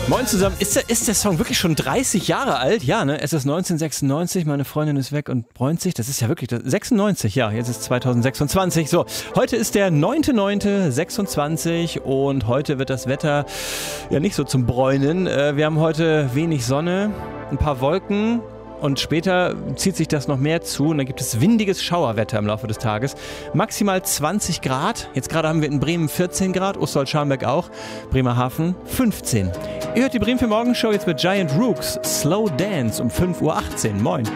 Moin zusammen. Ist der Song wirklich schon 30 Jahre alt? Ja, ne? Es ist 1996, meine Freundin ist weg und bräunt sich. Das ist ja wirklich 96, ja, jetzt ist 2026. So, heute ist der 9.9.26 und heute wird das Wetter ja nicht so zum Bräunen. Wir haben heute wenig Sonne, ein paar Wolken. Und später zieht sich das noch mehr zu und dann gibt es windiges Schauerwetter im Laufe des Tages. Maximal 20 Grad. Jetzt gerade haben wir in Bremen 14 Grad, Osterholz-Scharmbeck auch, Bremerhaven 15. Ihr hört die Bremen 4 Morgenshow jetzt mit Giant Rooks, Slow Dance um 5.18 Uhr. Moin.